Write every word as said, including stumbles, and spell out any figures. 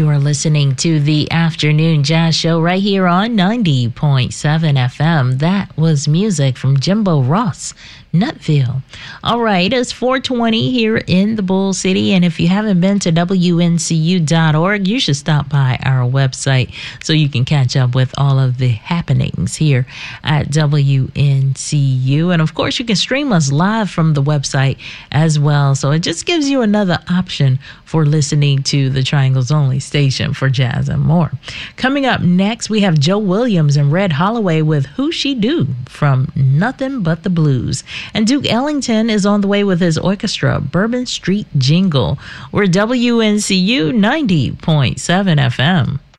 You are listening to the Afternoon Jazz Show right here on ninety point seven F M. That was music from Jimbo Ross, Nutville. All right, it's four twenty here in the Bull City, and if you haven't been to W N C U dot org, you should stop by our website so you can catch up with all of the happenings here at W N C U. And of course, you can stream us live from the website as well. So it just gives you another option for listening to the Triangle's only station for jazz and more. Coming up next, we have Joe Williams and Red Holloway with Who She Do from Nothing But the Blues. And Duke Ellington is on the way with his orchestra, Bourbon Street Jingle. We're W N C U ninety point seven F M.